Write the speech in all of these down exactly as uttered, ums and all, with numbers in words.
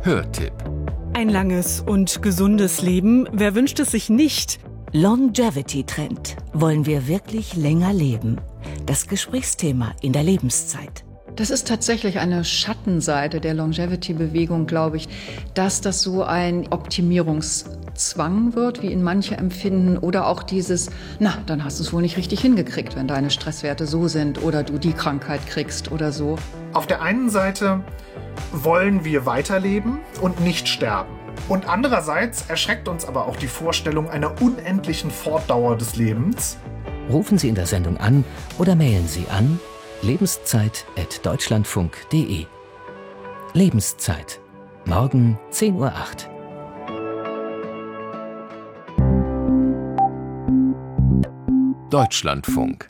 Hörtipp. Ein langes und gesundes Leben, wer wünscht es sich nicht? Longevity-Trend. Wollen wir wirklich länger leben? Das Gesprächsthema in der Lebenszeit. Das ist tatsächlich eine Schattenseite der Longevity-Bewegung, glaube ich, dass das so ein Optimierungszwang wird, wie ihn manche empfinden, oder auch dieses, na, dann hast du es wohl nicht richtig hingekriegt, wenn deine Stresswerte so sind oder du die Krankheit kriegst oder so. Auf der einen Seite wollen wir weiterleben und nicht sterben. Und andererseits erschreckt uns aber auch die Vorstellung einer unendlichen Fortdauer des Lebens. Rufen Sie in der Sendung an oder mailen Sie an lebenszeit at deutschlandfunk punkt de. Lebenszeit. Morgen zehn Uhr acht. Deutschlandfunk.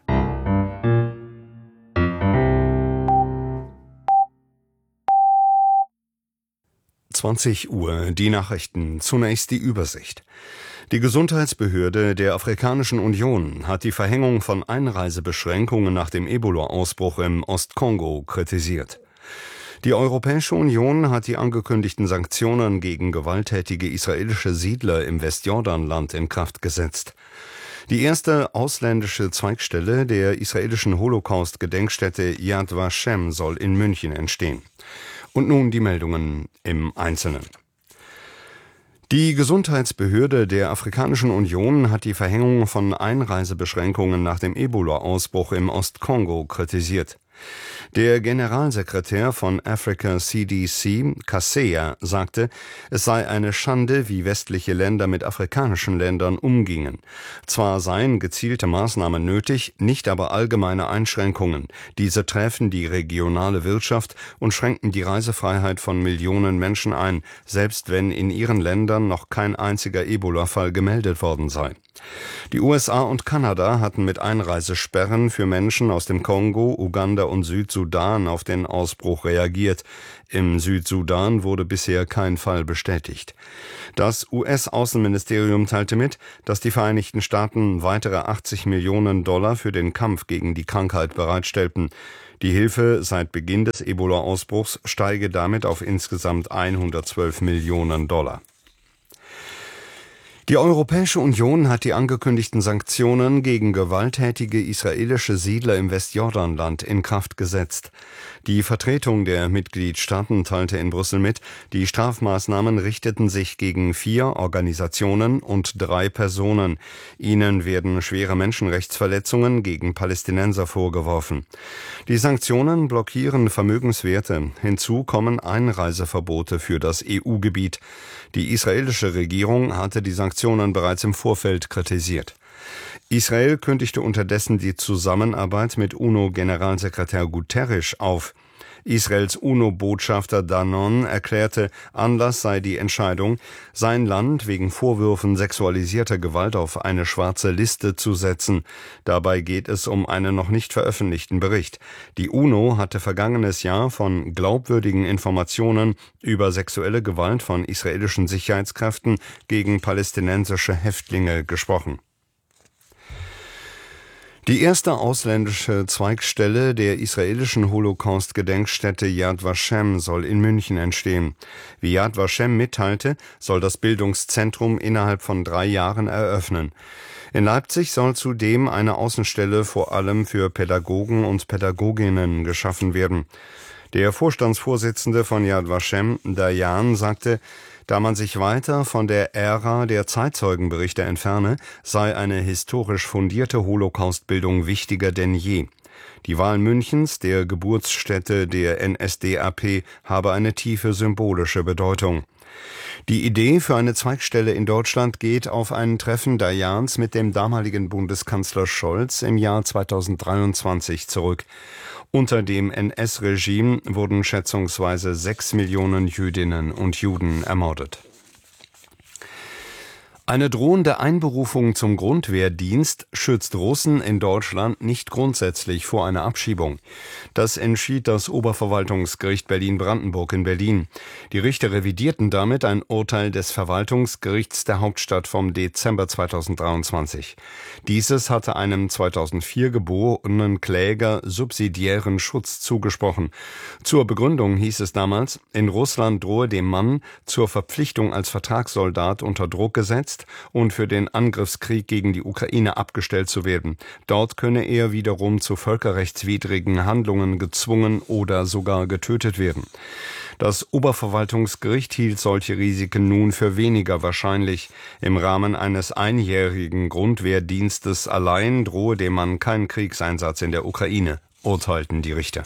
zwanzig Uhr, die Nachrichten. Zunächst die Übersicht. Die Gesundheitsbehörde der Afrikanischen Union hat die Verhängung von Einreisebeschränkungen nach dem Ebola-Ausbruch im Ostkongo kritisiert. Die Europäische Union hat die angekündigten Sanktionen gegen gewalttätige israelische Siedler im Westjordanland in Kraft gesetzt. Die erste ausländische Zweigstelle der israelischen Holocaust-Gedenkstätte Yad Vashem soll in München entstehen. Und nun die Meldungen im Einzelnen. Die Gesundheitsbehörde der Afrikanischen Union hat die Verhängung von Einreisebeschränkungen nach dem Ebola-Ausbruch im Ostkongo kritisiert. Der Generalsekretär von Africa C D C, Kaseya, sagte, es sei eine Schande, wie westliche Länder mit afrikanischen Ländern umgingen. Zwar seien gezielte Maßnahmen nötig, nicht aber allgemeine Einschränkungen. Diese träfen die regionale Wirtschaft und schränkten die Reisefreiheit von Millionen Menschen ein, selbst wenn in ihren Ländern noch kein einziger Ebola-Fall gemeldet worden sei. Die U S A und Kanada hatten mit Einreisesperren für Menschen aus dem Kongo, Uganda und Südsudan auf den Ausbruch reagiert. Im Südsudan wurde bisher kein Fall bestätigt. Das U S-Außenministerium teilte mit, dass die Vereinigten Staaten weitere achtzig Millionen Dollar für den Kampf gegen die Krankheit bereitstellten. Die Hilfe seit Beginn des Ebola-Ausbruchs steige damit auf insgesamt hundertzwölf Millionen Dollar. Die Europäische Union hat die angekündigten Sanktionen gegen gewalttätige israelische Siedler im Westjordanland in Kraft gesetzt. Die Vertretung der Mitgliedstaaten teilte in Brüssel mit, die Strafmaßnahmen richteten sich gegen vier Organisationen und drei Personen. Ihnen werden schwere Menschenrechtsverletzungen gegen Palästinenser vorgeworfen. Die Sanktionen blockieren Vermögenswerte. Hinzu kommen Einreiseverbote für das E U-Gebiet. Die israelische Regierung hatte die Sanktionen bereits im Vorfeld kritisiert. Israel kündigte unterdessen die Zusammenarbeit mit UNO-Generalsekretär Guterres auf. Israels UNO-Botschafter Danon erklärte, Anlass sei die Entscheidung, sein Land wegen Vorwürfen sexualisierter Gewalt auf eine schwarze Liste zu setzen. Dabei geht es um einen noch nicht veröffentlichten Bericht. Die UNO hatte vergangenes Jahr von glaubwürdigen Informationen über sexuelle Gewalt von israelischen Sicherheitskräften gegen palästinensische Häftlinge gesprochen. Die erste ausländische Zweigstelle der israelischen Holocaust-Gedenkstätte Yad Vashem soll in München entstehen. Wie Yad Vashem mitteilte, soll das Bildungszentrum innerhalb von drei Jahren eröffnen. In Leipzig soll zudem eine Außenstelle vor allem für Pädagogen und Pädagoginnen geschaffen werden. Der Vorstandsvorsitzende von Yad Vashem, Dayan, sagte, da man sich weiter von der Ära der Zeitzeugenberichte entferne, sei eine historisch fundierte Holocaustbildung wichtiger denn je. Die Wahl Münchens, der Geburtsstätte der N S D A P, habe eine tiefe symbolische Bedeutung. Die Idee für eine Zweigstelle in Deutschland geht auf ein Treffen Dayans mit dem damaligen Bundeskanzler Scholz im Jahr zweitausenddreiundzwanzig zurück. Unter dem N S-Regime wurden schätzungsweise sechs Millionen Jüdinnen und Juden ermordet. Eine drohende Einberufung zum Grundwehrdienst schützt Russen in Deutschland nicht grundsätzlich vor einer Abschiebung. Das entschied das Oberverwaltungsgericht Berlin-Brandenburg in Berlin. Die Richter revidierten damit ein Urteil des Verwaltungsgerichts der Hauptstadt vom Dezember zweitausenddreiundzwanzig. Dieses hatte einem zweitausendvier geborenen Kläger subsidiären Schutz zugesprochen. Zur Begründung hieß es damals, in Russland drohe dem Mann zur Verpflichtung als Vertragssoldat unter Druck gesetzt und für den Angriffskrieg gegen die Ukraine abgestellt zu werden. Dort könne er wiederum zu völkerrechtswidrigen Handlungen gezwungen oder sogar getötet werden. Das Oberverwaltungsgericht hielt solche Risiken nun für weniger wahrscheinlich. Im Rahmen eines einjährigen Grundwehrdienstes allein drohe dem Mann kein Kriegseinsatz in der Ukraine, urteilten die Richter.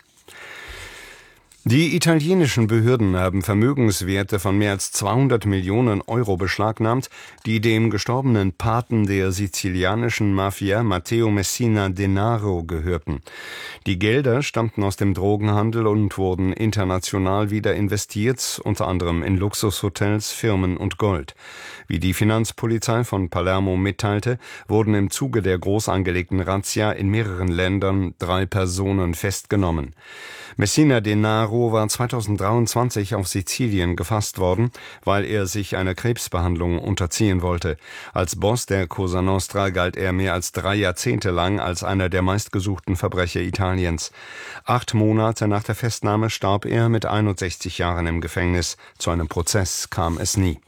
Die italienischen Behörden haben Vermögenswerte von mehr als zweihundert Millionen Euro beschlagnahmt, die dem gestorbenen Paten der sizilianischen Mafia Matteo Messina Denaro gehörten. Die Gelder stammten aus dem Drogenhandel und wurden international wieder investiert, unter anderem in Luxushotels, Firmen und Gold. Wie die Finanzpolizei von Palermo mitteilte, wurden im Zuge der groß angelegten Razzia in mehreren Ländern drei Personen festgenommen. Messina Denaro war zweitausenddreiundzwanzig auf Sizilien gefasst worden, weil er sich einer Krebsbehandlung unterziehen wollte. Als Boss der Cosa Nostra galt er mehr als drei Jahrzehnte lang als einer der meistgesuchten Verbrecher Italiens. Acht Monate nach der Festnahme starb er mit einundsechzig Jahren im Gefängnis. Zu einem Prozess kam es nie.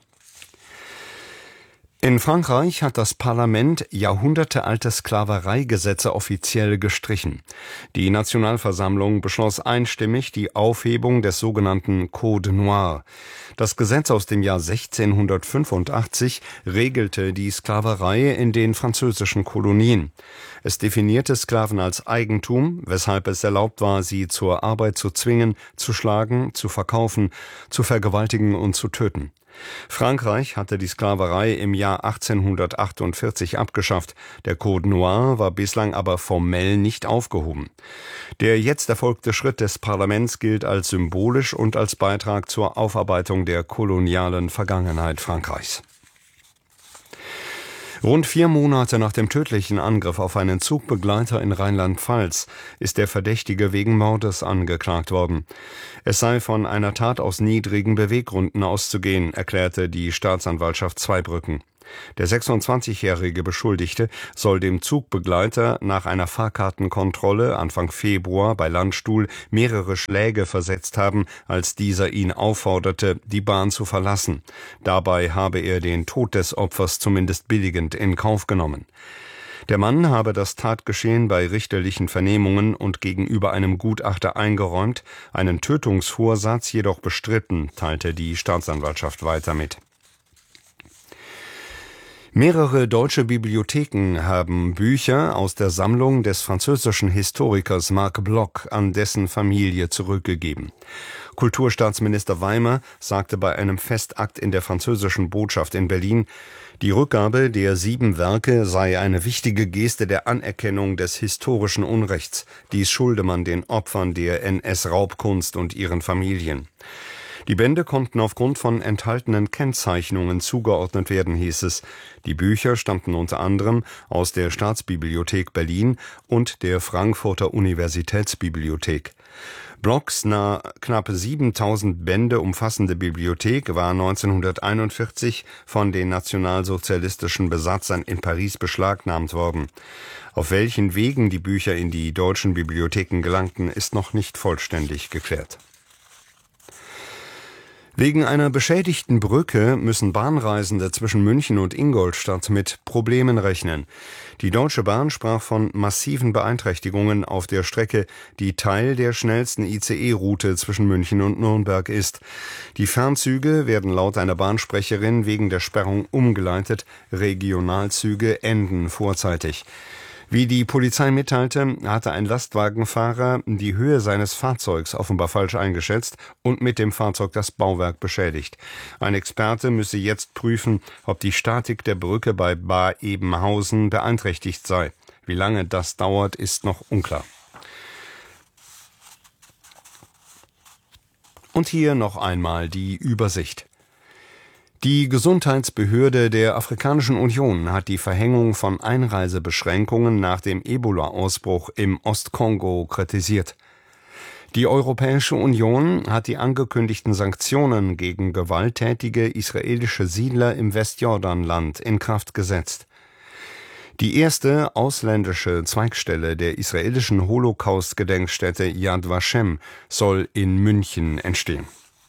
In Frankreich hat das Parlament jahrhundertealte Sklavereigesetze offiziell gestrichen. Die Nationalversammlung beschloss einstimmig die Aufhebung des sogenannten Code Noir. Das Gesetz aus dem Jahr sechzehnhundertfünfundachtzig regelte die Sklaverei in den französischen Kolonien. Es definierte Sklaven als Eigentum, weshalb es erlaubt war, sie zur Arbeit zu zwingen, zu schlagen, zu verkaufen, zu vergewaltigen und zu töten. Frankreich hatte die Sklaverei im Jahr achtzehnhundertachtundvierzig abgeschafft. Der Code Noir war bislang aber formell nicht aufgehoben. Der jetzt erfolgte Schritt des Parlaments gilt als symbolisch und als Beitrag zur Aufarbeitung der kolonialen Vergangenheit Frankreichs. Rund vier Monate nach dem tödlichen Angriff auf einen Zugbegleiter in Rheinland-Pfalz ist der Verdächtige wegen Mordes angeklagt worden. Es sei von einer Tat aus niedrigen Beweggründen auszugehen, erklärte die Staatsanwaltschaft Zweibrücken. Der sechsundzwanzigjährige Beschuldigte soll dem Zugbegleiter nach einer Fahrkartenkontrolle Anfang Februar bei Landstuhl mehrere Schläge versetzt haben, als dieser ihn aufforderte, die Bahn zu verlassen. Dabei habe er den Tod des Opfers zumindest billigend in Kauf genommen. Der Mann habe das Tatgeschehen bei richterlichen Vernehmungen und gegenüber einem Gutachter eingeräumt, einen Tötungsvorsatz jedoch bestritten, teilte die Staatsanwaltschaft weiter mit. Mehrere deutsche Bibliotheken haben Bücher aus der Sammlung des französischen Historikers Marc Bloch an dessen Familie zurückgegeben. Kulturstaatsminister Weimer sagte bei einem Festakt in der französischen Botschaft in Berlin, die Rückgabe der sieben Werke sei eine wichtige Geste der Anerkennung des historischen Unrechts. Dies schulde man den Opfern der N S-Raubkunst und ihren Familien. Die Bände konnten aufgrund von enthaltenen Kennzeichnungen zugeordnet werden, hieß es. Die Bücher stammten unter anderem aus der Staatsbibliothek Berlin und der Frankfurter Universitätsbibliothek. Blochs nah knapp siebentausend Bände umfassende Bibliothek war neunzehnhunderteinundvierzig von den nationalsozialistischen Besatzern in Paris beschlagnahmt worden. Auf welchen Wegen die Bücher in die deutschen Bibliotheken gelangten, ist noch nicht vollständig geklärt. Wegen einer beschädigten Brücke müssen Bahnreisende zwischen München und Ingolstadt mit Problemen rechnen. Die Deutsche Bahn sprach von massiven Beeinträchtigungen auf der Strecke, die Teil der schnellsten I C E-Route zwischen München und Nürnberg ist. Die Fernzüge werden laut einer Bahnsprecherin wegen der Sperrung umgeleitet, Regionalzüge enden vorzeitig. Wie die Polizei mitteilte, hatte ein Lastwagenfahrer die Höhe seines Fahrzeugs offenbar falsch eingeschätzt und mit dem Fahrzeug das Bauwerk beschädigt. Ein Experte müsse jetzt prüfen, ob die Statik der Brücke bei Bar-Ebenhausen beeinträchtigt sei. Wie lange das dauert, ist noch unklar. Und hier noch einmal die Übersicht. Die Gesundheitsbehörde der Afrikanischen Union hat die Verhängung von Einreisebeschränkungen nach dem Ebola-Ausbruch im Ostkongo kritisiert. Die Europäische Union hat die angekündigten Sanktionen gegen gewalttätige israelische Siedler im Westjordanland in Kraft gesetzt. Die erste ausländische Zweigstelle der israelischen Holocaust-Gedenkstätte Yad Vashem soll in München entstehen.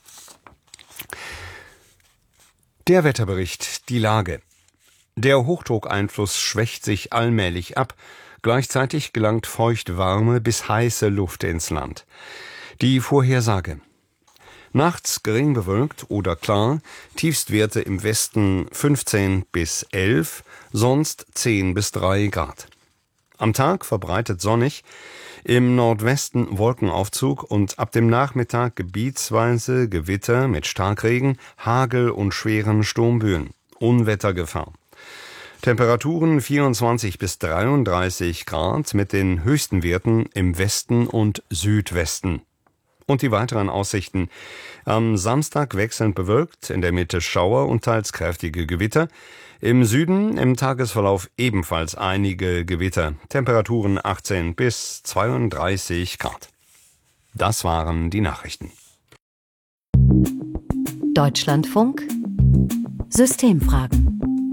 Der Wetterbericht, die Lage. Der Hochdruckeinfluss schwächt sich allmählich ab. Gleichzeitig gelangt feuchtwarme bis heiße Luft ins Land. Die Vorhersage. Nachts gering bewölkt oder klar, Tiefstwerte im Westen fünfzehn bis elf, sonst zehn bis drei Grad. Am Tag verbreitet sonnig, im Nordwesten Wolkenaufzug und ab dem Nachmittag gebietsweise Gewitter mit Starkregen, Hagel und schweren Sturmböen. Unwettergefahr. Temperaturen vierundzwanzig bis dreiunddreißig Grad mit den höchsten Werten im Westen und Südwesten. Und die weiteren Aussichten. Am Samstag wechselnd bewölkt, in der Mitte Schauer und teils kräftige Gewitter. Im Süden im Tagesverlauf ebenfalls einige Gewitter. Temperaturen achtzehn bis zweiunddreißig Grad. Das waren die Nachrichten. Deutschlandfunk Systemfragen.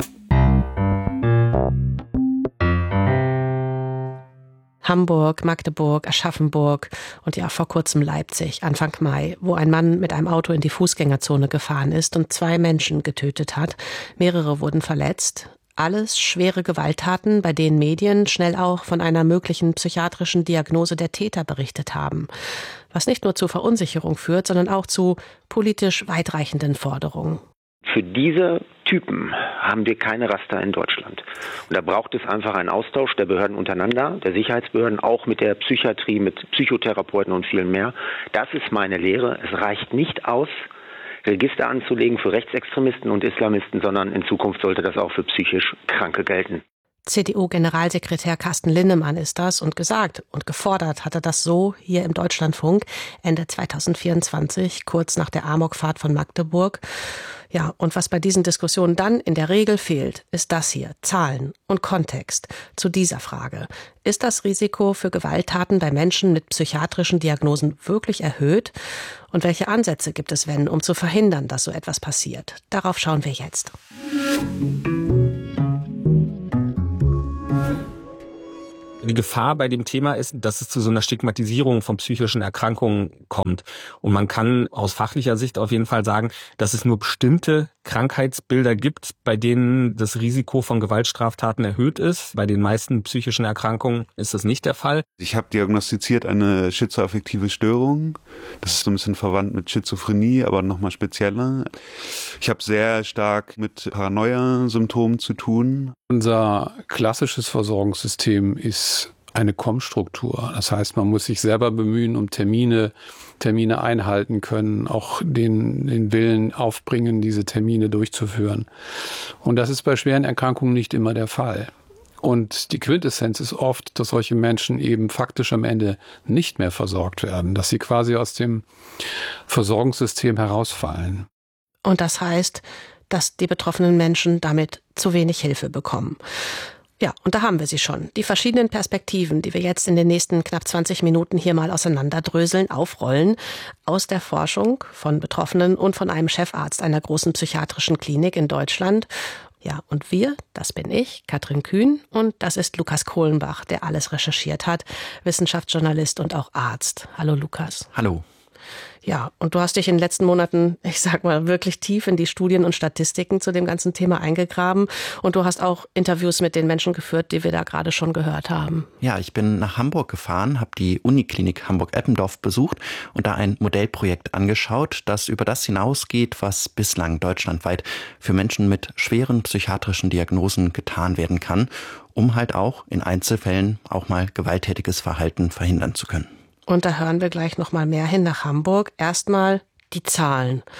Hamburg, Magdeburg, Aschaffenburg und ja vor kurzem Leipzig, Anfang Mai, wo ein Mann mit einem Auto in die Fußgängerzone gefahren ist und zwei Menschen getötet hat. Mehrere wurden verletzt. Alles schwere Gewalttaten, bei denen Medien schnell auch von einer möglichen psychiatrischen Diagnose der Täter berichtet haben. Was nicht nur zu Verunsicherung führt, sondern auch zu politisch weitreichenden Forderungen. Für diese Typen haben wir keine Raster in Deutschland. Und da braucht es einfach einen Austausch der Behörden untereinander, der Sicherheitsbehörden, auch mit der Psychiatrie, mit Psychotherapeuten und vielen mehr. Das ist meine Lehre. Es reicht nicht aus, Register anzulegen für Rechtsextremisten und Islamisten, sondern in Zukunft sollte das auch für psychisch Kranke gelten. C D U-Generalsekretär Carsten Linnemann ist das und gesagt und gefordert hat er das so hier im Deutschlandfunk Ende zweitausendvierundzwanzig, kurz nach der Amokfahrt von Magdeburg. Ja, und was bei diesen Diskussionen dann in der Regel fehlt, ist das hier, Zahlen und Kontext zu dieser Frage. Ist das Risiko für Gewalttaten bei Menschen mit psychiatrischen Diagnosen wirklich erhöht? Und welche Ansätze gibt es, wenn, um zu verhindern, dass so etwas passiert? Darauf schauen wir jetzt. Die Gefahr bei dem Thema ist, dass es zu so einer Stigmatisierung von psychischen Erkrankungen kommt. Und man kann aus fachlicher Sicht auf jeden Fall sagen, dass es nur bestimmte Krankheitsbilder gibt, bei denen das Risiko von Gewaltstraftaten erhöht ist. Bei den meisten psychischen Erkrankungen ist das nicht der Fall. Ich habe diagnostiziert eine schizoaffektive Störung. Das ist so ein bisschen verwandt mit Schizophrenie, aber nochmal spezieller. Ich habe sehr stark mit Paranoia-Symptomen zu tun. Unser klassisches Versorgungssystem ist eine Kommstruktur. Das heißt, man muss sich selber bemühen, um Termine, Termine einhalten können, auch den, den Willen aufbringen, diese Termine durchzuführen. Und das ist bei schweren Erkrankungen nicht immer der Fall. Und die Quintessenz ist oft, dass solche Menschen eben faktisch am Ende nicht mehr versorgt werden, dass sie quasi aus dem Versorgungssystem herausfallen. Und das heißt, dass die betroffenen Menschen damit zu wenig Hilfe bekommen. Ja, und da haben wir sie schon. Die verschiedenen Perspektiven, die wir jetzt in den nächsten knapp zwanzig Minuten hier mal auseinanderdröseln, aufrollen, aus der Forschung von Betroffenen und von einem Chefarzt einer großen psychiatrischen Klinik in Deutschland. Ja, und wir, das bin ich, Katrin Kühn, und das ist Lukas Kohlenbach, der alles recherchiert hat, Wissenschaftsjournalist und auch Arzt. Hallo Lukas. Hallo. Ja, und du hast dich in den letzten Monaten, ich sag mal, wirklich tief in die Studien und Statistiken zu dem ganzen Thema eingegraben. Und du hast auch Interviews mit den Menschen geführt, die wir da gerade schon gehört haben. Ja, ich bin nach Hamburg gefahren, habe die Uniklinik Hamburg-Eppendorf besucht und da ein Modellprojekt angeschaut, das über das hinausgeht, was bislang deutschlandweit für Menschen mit schweren psychiatrischen Diagnosen getan werden kann, um halt auch in Einzelfällen auch mal gewalttätiges Verhalten verhindern zu können. Und da hören wir gleich noch mal mehr hin nach Hamburg. Erstmal die Zahlen.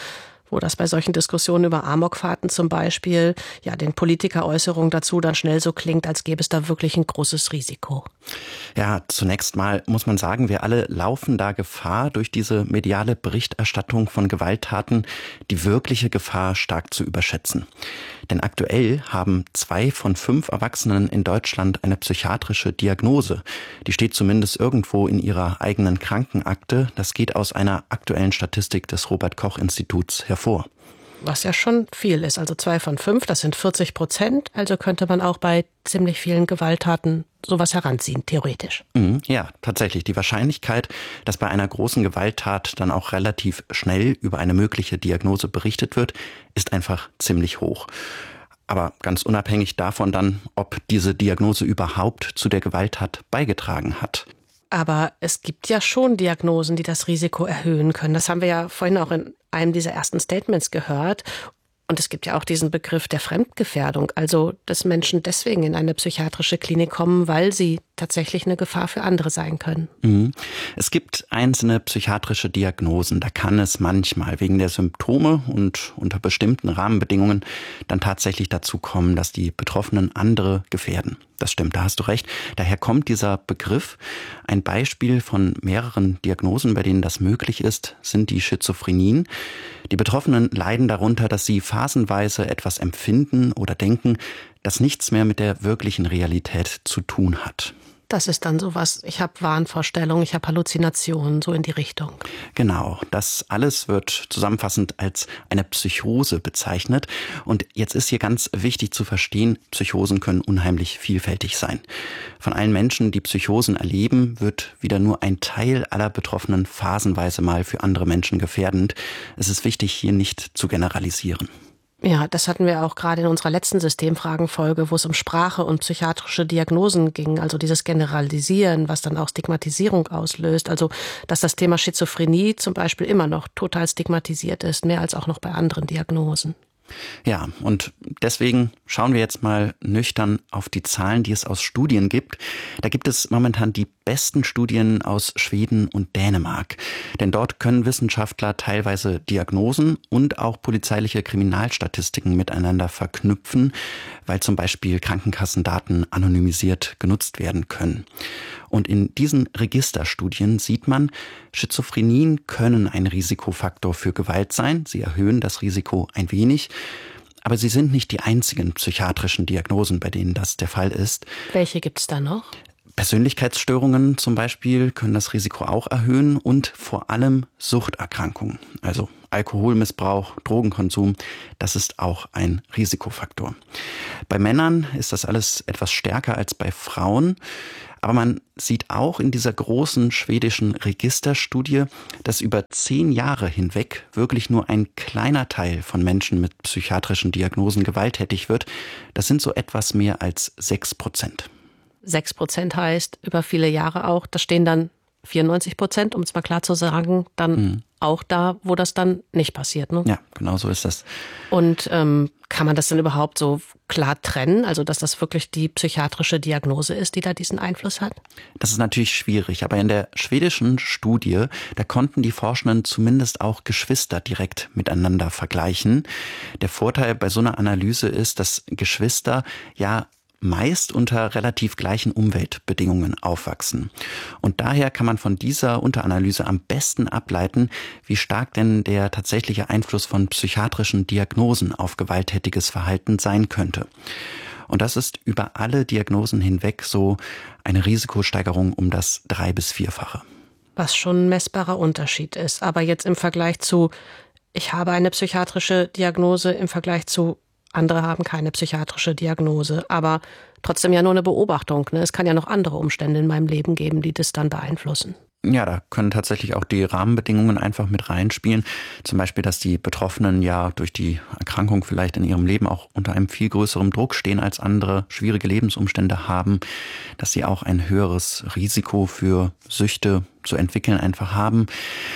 wo das bei solchen Diskussionen über Amokfahrten zum Beispiel, ja, den Politikeräußerungen dazu dann schnell so klingt, als gäbe es da wirklich ein großes Risiko. Ja, zunächst mal muss man sagen, wir alle laufen da Gefahr, durch diese mediale Berichterstattung von Gewalttaten die wirkliche Gefahr stark zu überschätzen. Denn aktuell haben zwei von fünf Erwachsenen in Deutschland eine psychiatrische Diagnose. Die steht zumindest irgendwo in ihrer eigenen Krankenakte. Das geht aus einer aktuellen Statistik des Robert-Koch-Instituts hervor. Was ja schon viel ist, also zwei von fünf, das sind vierzig Prozent. Also könnte man auch bei ziemlich vielen Gewalttaten sowas heranziehen, theoretisch. Ja, tatsächlich. Die Wahrscheinlichkeit, dass bei einer großen Gewalttat dann auch relativ schnell über eine mögliche Diagnose berichtet wird, ist einfach ziemlich hoch. Aber ganz unabhängig davon dann, ob diese Diagnose überhaupt zu der Gewalttat beigetragen hat. Aber es gibt ja schon Diagnosen, die das Risiko erhöhen können. Das haben wir ja vorhin auch in einem dieser ersten Statements gehört. Und es gibt ja auch diesen Begriff der Fremdgefährdung, also dass Menschen deswegen in eine psychiatrische Klinik kommen, weil sie tatsächlich eine Gefahr für andere sein können. Mhm. Es gibt einzelne psychiatrische Diagnosen, da kann es manchmal wegen der Symptome und unter bestimmten Rahmenbedingungen dann tatsächlich dazu kommen, dass die Betroffenen andere gefährden. Das stimmt, da hast du recht. Daher kommt dieser Begriff. Ein Beispiel von mehreren Diagnosen, bei denen das möglich ist, sind die Schizophrenien. Die Betroffenen leiden darunter, dass sie phasenweise etwas empfinden oder denken, das nichts mehr mit der wirklichen Realität zu tun hat. Das ist dann sowas, ich habe Wahnvorstellungen, ich habe Halluzinationen, so in die Richtung. Genau, das alles wird zusammenfassend als eine Psychose bezeichnet. Und jetzt ist hier ganz wichtig zu verstehen, Psychosen können unheimlich vielfältig sein. Von allen Menschen, die Psychosen erleben, wird wieder nur ein Teil aller Betroffenen phasenweise mal für andere Menschen gefährdend. Es ist wichtig, hier nicht zu generalisieren. Ja, das hatten wir auch gerade in unserer letzten Systemfragenfolge, wo es um Sprache und psychiatrische Diagnosen ging, also dieses Generalisieren, was dann auch Stigmatisierung auslöst, also dass das Thema Schizophrenie zum Beispiel immer noch total stigmatisiert ist, mehr als auch noch bei anderen Diagnosen. Ja, und deswegen schauen wir jetzt mal nüchtern auf die Zahlen, die es aus Studien gibt. Da gibt es momentan die besten Studien aus Schweden und Dänemark. Denn dort können Wissenschaftler teilweise Diagnosen und auch polizeiliche Kriminalstatistiken miteinander verknüpfen, weil zum Beispiel Krankenkassendaten anonymisiert genutzt werden können. Und in diesen Registerstudien sieht man, Schizophrenien können ein Risikofaktor für Gewalt sein. Sie erhöhen das Risiko ein wenig. Aber sie sind nicht die einzigen psychiatrischen Diagnosen, bei denen das der Fall ist. Welche gibt's da noch? Persönlichkeitsstörungen zum Beispiel können das Risiko auch erhöhen und vor allem Suchterkrankungen, also Alkoholmissbrauch, Drogenkonsum, das ist auch ein Risikofaktor. Bei Männern ist das alles etwas stärker als bei Frauen. Aber man sieht auch in dieser großen schwedischen Registerstudie, dass über zehn Jahre hinweg wirklich nur ein kleiner Teil von Menschen mit psychiatrischen Diagnosen gewalttätig wird. Das sind so etwas mehr als sechs Prozent. Sechs Prozent heißt über viele Jahre auch, da stehen dann vierundneunzig Prozent, um es mal klar zu sagen, dann mhm. auch da, wo das dann nicht passiert. Ne? Ja, genau so ist das. Und ähm, kann man das denn überhaupt so klar trennen, also dass das wirklich die psychiatrische Diagnose ist, die da diesen Einfluss hat? Das ist natürlich schwierig, aber in der schwedischen Studie, da konnten die Forschenden zumindest auch Geschwister direkt miteinander vergleichen. Der Vorteil bei so einer Analyse ist, dass Geschwister ja meist unter relativ gleichen Umweltbedingungen aufwachsen. Und daher kann man von dieser Unteranalyse am besten ableiten, wie stark denn der tatsächliche Einfluss von psychiatrischen Diagnosen auf gewalttätiges Verhalten sein könnte. Und das ist über alle Diagnosen hinweg so eine Risikosteigerung um das drei- bis vierfache. Was schon ein messbarer Unterschied ist. Aber jetzt im Vergleich zu, ich habe eine psychiatrische Diagnose, im Vergleich zu andere haben keine psychiatrische Diagnose, aber trotzdem ja nur eine Beobachtung. Ne? Es kann ja noch andere Umstände in meinem Leben geben, die das dann beeinflussen. Ja, da können tatsächlich auch die Rahmenbedingungen einfach mit reinspielen. Zum Beispiel, dass die Betroffenen ja durch die Erkrankung vielleicht in ihrem Leben auch unter einem viel größeren Druck stehen als andere, schwierige Lebensumstände haben, dass sie auch ein höheres Risiko für Süchte zu entwickeln einfach haben.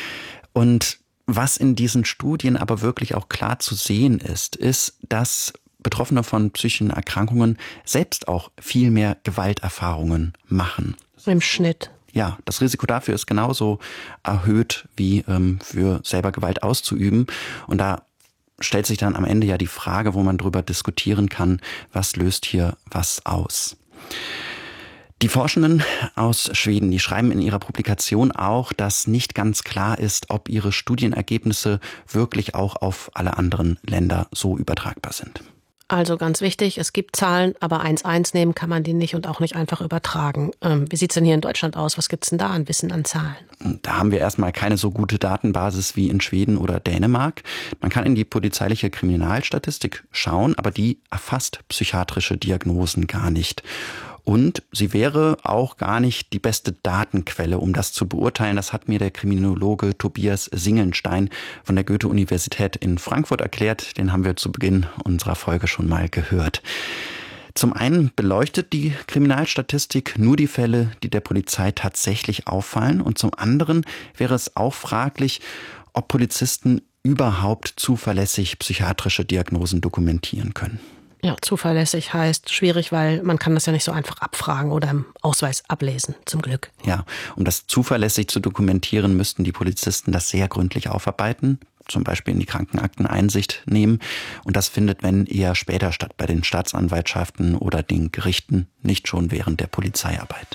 Und was in diesen Studien aber wirklich auch klar zu sehen ist, ist, dass Betroffene von psychischen Erkrankungen selbst auch viel mehr Gewalterfahrungen machen. Im Schnitt. Ja, das Risiko dafür ist genauso erhöht wie ähm, für selber Gewalt auszuüben. Und da stellt sich dann am Ende ja die Frage, wo man drüber diskutieren kann, was löst hier was aus. Die Forschenden aus Schweden, die schreiben in ihrer Publikation auch, dass nicht ganz klar ist, ob ihre Studienergebnisse wirklich auch auf alle anderen Länder so übertragbar sind. Also ganz wichtig, es gibt Zahlen, aber eins eins nehmen kann man die nicht und auch nicht einfach übertragen. Ähm, wie sieht es denn hier in Deutschland aus? Was gibt es denn da an Wissen, an Zahlen? Da haben wir erstmal keine so gute Datenbasis wie in Schweden oder Dänemark. Man kann in die polizeiliche Kriminalstatistik schauen, aber die erfasst psychiatrische Diagnosen gar nicht. Und sie wäre auch gar nicht die beste Datenquelle, um das zu beurteilen. Das hat mir der Kriminologe Tobias Singelnstein von der Goethe-Universität in Frankfurt erklärt. Den haben wir zu Beginn unserer Folge schon mal gehört. Zum einen beleuchtet die Kriminalstatistik nur die Fälle, die der Polizei tatsächlich auffallen. Und zum anderen wäre es auch fraglich, ob Polizisten überhaupt zuverlässig psychiatrische Diagnosen dokumentieren können. Ja, zuverlässig heißt schwierig, weil man kann das ja nicht so einfach abfragen oder im Ausweis ablesen, zum Glück. Ja, um das zuverlässig zu dokumentieren, müssten die Polizisten das sehr gründlich aufarbeiten, zum Beispiel in die Krankenakten Einsicht nehmen. Und das findet, wenn, eher später statt, bei den Staatsanwaltschaften oder den Gerichten, nicht schon während der Polizeiarbeit.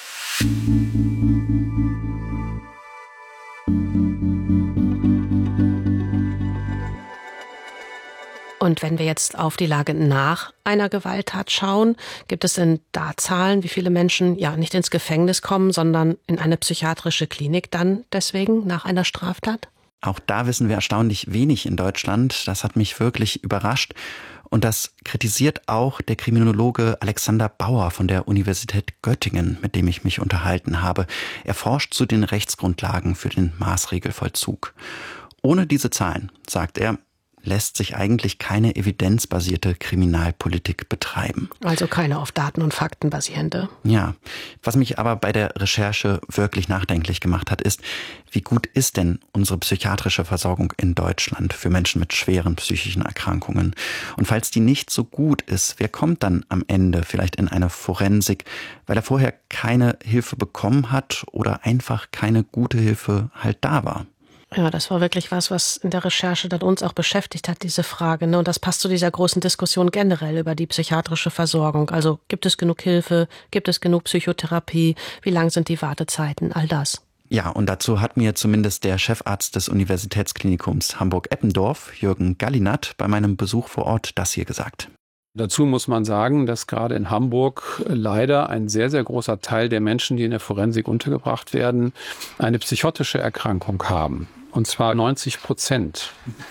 Und wenn wir jetzt auf die Lage nach einer Gewalttat schauen, gibt es denn da Zahlen, wie viele Menschen ja nicht ins Gefängnis kommen, sondern in eine psychiatrische Klinik dann deswegen nach einer Straftat? Auch da wissen wir erstaunlich wenig in Deutschland. Das hat mich wirklich überrascht. Und das kritisiert auch der Kriminologe Alexander Bauer von der Universität Göttingen, mit dem ich mich unterhalten habe. Er forscht zu den Rechtsgrundlagen für den Maßregelvollzug. Ohne diese Zahlen, sagt er, lässt sich eigentlich keine evidenzbasierte Kriminalpolitik betreiben. Also keine auf Daten und Fakten basierende. Ja, was mich aber bei der Recherche wirklich nachdenklich gemacht hat, ist, wie gut ist denn unsere psychiatrische Versorgung in Deutschland für Menschen mit schweren psychischen Erkrankungen? Und falls die nicht so gut ist, wer kommt dann am Ende vielleicht in eine Forensik, weil er vorher keine Hilfe bekommen hat oder einfach keine gute Hilfe halt da war? Ja, das war wirklich was, was in der Recherche dann uns auch beschäftigt hat, diese Frage. Ne? Und das passt zu dieser großen Diskussion generell über die psychiatrische Versorgung. Also gibt es genug Hilfe? Gibt es genug Psychotherapie? Wie lang sind die Wartezeiten? All das. Ja, und dazu hat mir zumindest der Chefarzt des Universitätsklinikums Hamburg-Eppendorf, Jürgen Gallinat, bei meinem Besuch vor Ort das hier gesagt. Dazu muss man sagen, dass gerade in Hamburg leider ein sehr, sehr großer Teil der Menschen, die in der Forensik untergebracht werden, eine psychotische Erkrankung haben. Und zwar neunzig Prozent.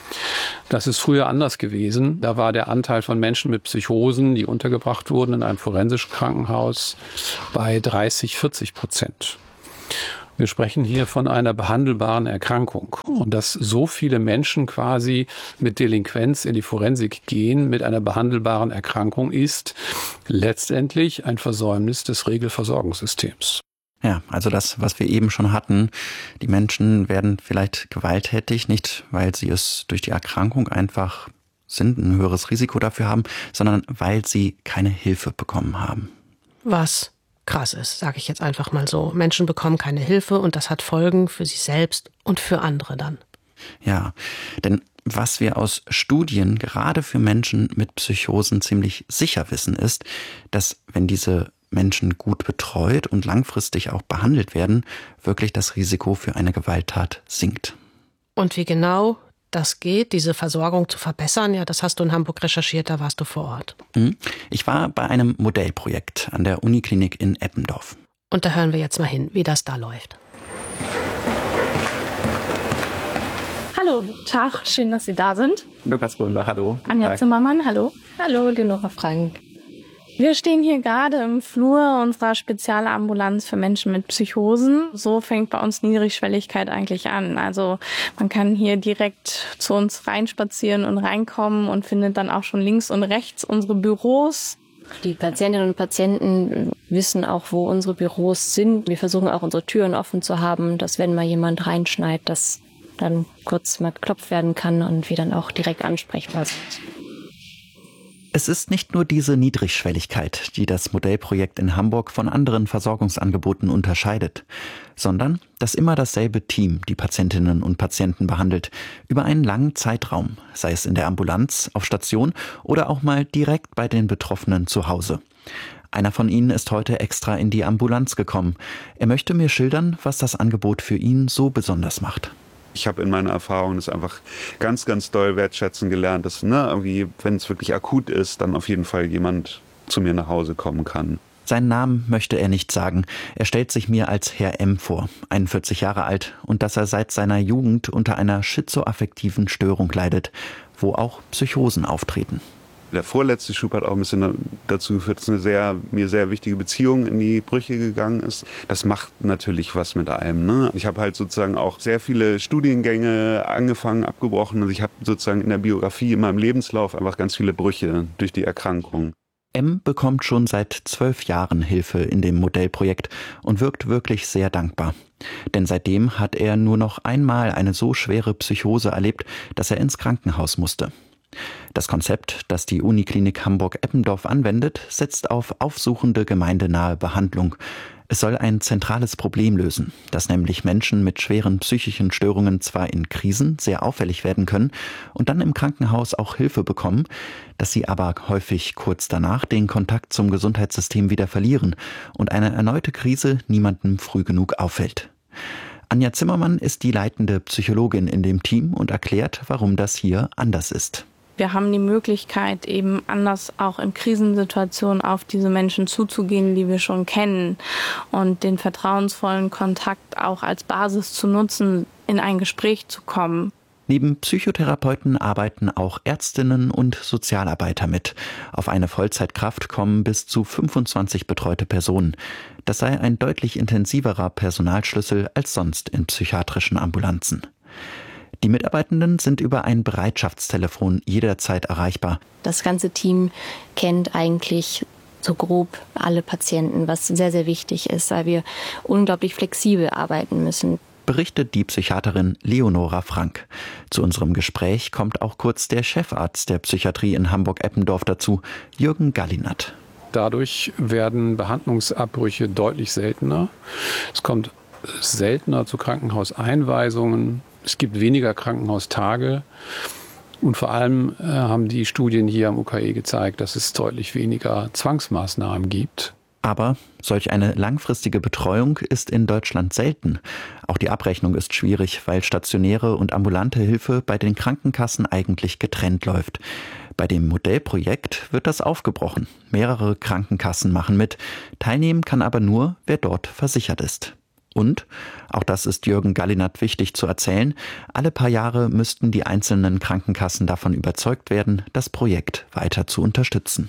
Das ist früher anders gewesen. Da war der Anteil von Menschen mit Psychosen, die untergebracht wurden in einem forensischen Krankenhaus, bei dreißig, vierzig Prozent. Wir sprechen hier von einer behandelbaren Erkrankung. Und dass so viele Menschen quasi mit Delinquenz in die Forensik gehen, mit einer behandelbaren Erkrankung, ist letztendlich ein Versäumnis des Regelversorgungssystems. Ja, also das, was wir eben schon hatten. Die Menschen werden vielleicht gewalttätig, nicht weil sie es durch die Erkrankung einfach sind, ein höheres Risiko dafür haben, sondern weil sie keine Hilfe bekommen haben. Was krass ist, sage ich jetzt einfach mal so. Menschen bekommen keine Hilfe und das hat Folgen für sich selbst und für andere dann. Ja, denn was wir aus Studien gerade für Menschen mit Psychosen ziemlich sicher wissen, ist, dass wenn diese Menschen gut betreut und langfristig auch behandelt werden, wirklich das Risiko für eine Gewalttat sinkt. Und wie genau das geht, diese Versorgung zu verbessern, ja, das hast du in Hamburg recherchiert, da warst du vor Ort. Ich war bei einem Modellprojekt an der Uniklinik in Eppendorf. Und da hören wir jetzt mal hin, wie das da läuft. Hallo, guten Tag, schön, dass Sie da sind. Lukas Grünbach, hallo. Anja Tag. Zimmermann, hallo. Hallo, Leonora Frank. Wir stehen hier gerade im Flur unserer Spezialambulanz für Menschen mit Psychosen. So fängt bei uns Niedrigschwelligkeit eigentlich an. Also man kann hier direkt zu uns reinspazieren und reinkommen und findet dann auch schon links und rechts unsere Büros. Die Patientinnen und Patienten wissen auch, wo unsere Büros sind. Wir versuchen auch unsere Türen offen zu haben, dass wenn mal jemand reinschneit, dass dann kurz mal geklopft werden kann und wir dann auch direkt ansprechbar sind. Es ist nicht nur diese Niedrigschwelligkeit, die das Modellprojekt in Hamburg von anderen Versorgungsangeboten unterscheidet, sondern dass immer dasselbe Team die Patientinnen und Patienten behandelt, über einen langen Zeitraum, sei es in der Ambulanz, auf Station oder auch mal direkt bei den Betroffenen zu Hause. Einer von ihnen ist heute extra in die Ambulanz gekommen. Er möchte mir schildern, was das Angebot für ihn so besonders macht. Ich habe in meiner Erfahrung das einfach ganz, ganz doll wertschätzen gelernt, dass, ne, irgendwie, wenn es wirklich akut ist, dann auf jeden Fall jemand zu mir nach Hause kommen kann. Seinen Namen möchte er nicht sagen. Er stellt sich mir als Herr M. vor, einundvierzig Jahre alt, und dass er seit seiner Jugend unter einer schizoaffektiven Störung leidet, wo auch Psychosen auftreten. Der vorletzte Schub hat auch ein bisschen dazu geführt, dass eine sehr, mir sehr wichtige Beziehung in die Brüche gegangen ist. Das macht natürlich was mit einem, ne? Ich habe halt sozusagen auch sehr viele Studiengänge angefangen, abgebrochen. Also ich habe sozusagen in der Biografie, in meinem Lebenslauf einfach ganz viele Brüche durch die Erkrankung. M bekommt schon seit zwölf Jahren Hilfe in dem Modellprojekt und wirkt wirklich sehr dankbar. Denn seitdem hat er nur noch einmal eine so schwere Psychose erlebt, dass er ins Krankenhaus musste. Das Konzept, das die Uniklinik Hamburg-Eppendorf anwendet, setzt auf aufsuchende gemeindenahe Behandlung. Es soll ein zentrales Problem lösen, dass nämlich Menschen mit schweren psychischen Störungen zwar in Krisen sehr auffällig werden können und dann im Krankenhaus auch Hilfe bekommen, dass sie aber häufig kurz danach den Kontakt zum Gesundheitssystem wieder verlieren und eine erneute Krise niemandem früh genug auffällt. Anja Zimmermann ist die leitende Psychologin in dem Team und erklärt, warum das hier anders ist. Wir haben die Möglichkeit, eben anders auch in Krisensituationen auf diese Menschen zuzugehen, die wir schon kennen, und den vertrauensvollen Kontakt auch als Basis zu nutzen, in ein Gespräch zu kommen. Neben Psychotherapeuten arbeiten auch Ärztinnen und Sozialarbeiter mit. Auf eine Vollzeitkraft kommen bis zu fünfundzwanzig betreute Personen. Das sei ein deutlich intensiverer Personalschlüssel als sonst in psychiatrischen Ambulanzen. Die Mitarbeitenden sind über ein Bereitschaftstelefon jederzeit erreichbar. Das ganze Team kennt eigentlich so grob alle Patienten, was sehr, sehr wichtig ist, weil wir unglaublich flexibel arbeiten müssen. Berichtet die Psychiaterin Leonora Frank. Zu unserem Gespräch kommt auch kurz der Chefarzt der Psychiatrie in Hamburg-Eppendorf dazu, Jürgen Gallinat. Dadurch werden Behandlungsabbrüche deutlich seltener. Es kommt seltener zu Krankenhauseinweisungen. Es gibt weniger Krankenhaustage und vor allem äh, haben die Studien hier am U K E gezeigt, dass es deutlich weniger Zwangsmaßnahmen gibt. Aber solch eine langfristige Betreuung ist in Deutschland selten. Auch die Abrechnung ist schwierig, weil stationäre und ambulante Hilfe bei den Krankenkassen eigentlich getrennt läuft. Bei dem Modellprojekt wird das aufgebrochen. Mehrere Krankenkassen machen mit. Teilnehmen kann aber nur, wer dort versichert ist. Und, auch das ist Jürgen Gallinat wichtig zu erzählen, alle paar Jahre müssten die einzelnen Krankenkassen davon überzeugt werden, das Projekt weiter zu unterstützen.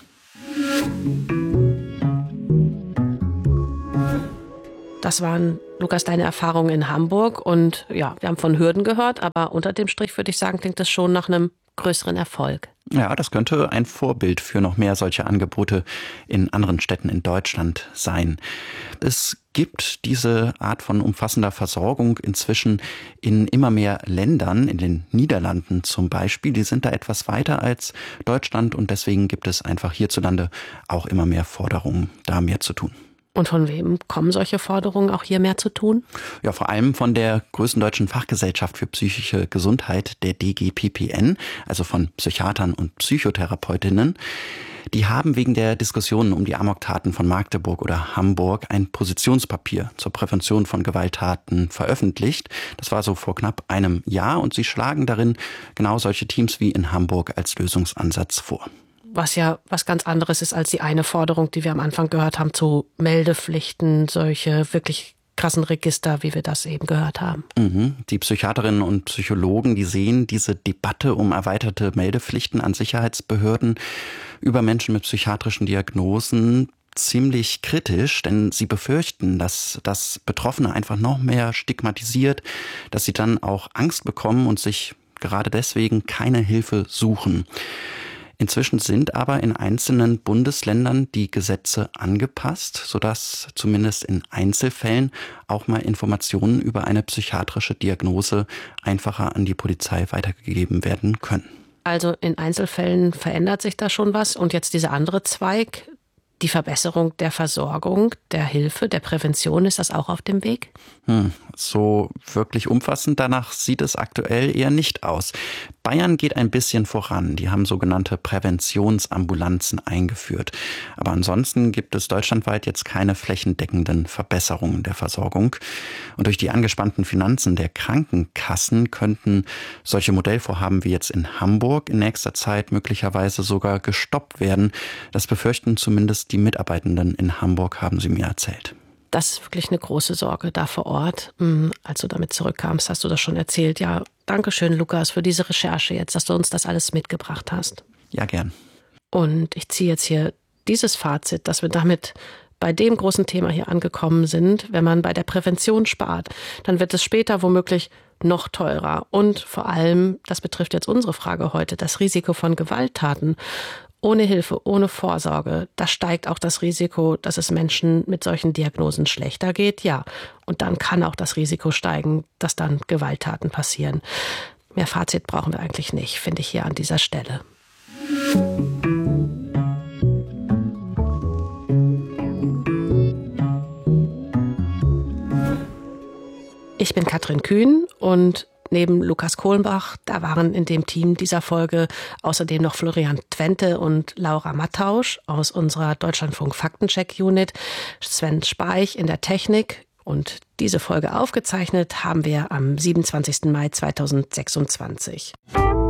Das waren, Lukas, deine Erfahrungen in Hamburg. Und ja, wir haben von Hürden gehört, aber unter dem Strich würde ich sagen, klingt das schon nach einem größeren Erfolg. Ja, das könnte ein Vorbild für noch mehr solche Angebote in anderen Städten in Deutschland sein. Es gibt diese Art von umfassender Versorgung inzwischen in immer mehr Ländern, in den Niederlanden zum Beispiel. Die sind da etwas weiter als Deutschland und deswegen gibt es einfach hierzulande auch immer mehr Forderungen, da mehr zu tun. Und von wem kommen solche Forderungen, auch hier mehr zu tun? Ja, vor allem von der größten deutschen Fachgesellschaft für psychische Gesundheit, der D G P P N, also von Psychiatern und Psychotherapeutinnen. Die haben wegen der Diskussionen um die Amoktaten von Magdeburg oder Hamburg ein Positionspapier zur Prävention von Gewalttaten veröffentlicht. Das war so vor knapp einem Jahr und sie schlagen darin genau solche Teams wie in Hamburg als Lösungsansatz vor. Was ja was ganz anderes ist als die eine Forderung, die wir am Anfang gehört haben, zu Meldepflichten, solche wirklich krassen Register, wie wir das eben gehört haben. Mhm. Die Psychiaterinnen und Psychologen, die sehen diese Debatte um erweiterte Meldepflichten an Sicherheitsbehörden über Menschen mit psychiatrischen Diagnosen ziemlich kritisch, denn sie befürchten, dass das Betroffene einfach noch mehr stigmatisiert, dass sie dann auch Angst bekommen und sich gerade deswegen keine Hilfe suchen. Inzwischen sind aber in einzelnen Bundesländern die Gesetze angepasst, sodass zumindest in Einzelfällen auch mal Informationen über eine psychiatrische Diagnose einfacher an die Polizei weitergegeben werden können. Also in Einzelfällen verändert sich da schon was. Und jetzt dieser andere Zweig, die Verbesserung der Versorgung, der Hilfe, der Prävention, ist das auch auf dem Weg? Hm, so wirklich umfassend danach sieht es aktuell eher nicht aus. Bayern geht ein bisschen voran. Die haben sogenannte Präventionsambulanzen eingeführt. Aber ansonsten gibt es deutschlandweit jetzt keine flächendeckenden Verbesserungen der Versorgung. Und durch die angespannten Finanzen der Krankenkassen könnten solche Modellvorhaben wie jetzt in Hamburg in nächster Zeit möglicherweise sogar gestoppt werden. Das befürchten zumindest die Mitarbeitenden in Hamburg, haben sie mir erzählt. Das ist wirklich eine große Sorge da vor Ort. Als du damit zurückkamst, hast du das schon erzählt. Ja, danke schön, Lukas, für diese Recherche jetzt, dass du uns das alles mitgebracht hast. Ja, gern. Und ich ziehe jetzt hier dieses Fazit, dass wir damit bei dem großen Thema hier angekommen sind. Wenn man bei der Prävention spart, dann wird es später womöglich noch teurer. Und vor allem, das betrifft jetzt unsere Frage heute, das Risiko von Gewalttaten. Ohne Hilfe, ohne Vorsorge, da steigt auch das Risiko, dass es Menschen mit solchen Diagnosen schlechter geht. Ja, und dann kann auch das Risiko steigen, dass dann Gewalttaten passieren. Mehr Fazit brauchen wir eigentlich nicht, finde ich hier an dieser Stelle. Ich bin Katrin Kühn und neben Lukas Kohlenbach, da waren in dem Team dieser Folge außerdem noch Florian Twente und Laura Mattausch aus unserer Deutschlandfunk-Faktencheck-Unit, Sven Speich in der Technik. Und diese Folge aufgezeichnet haben wir am siebenundzwanzigsten Mai zweitausendsechsundzwanzig.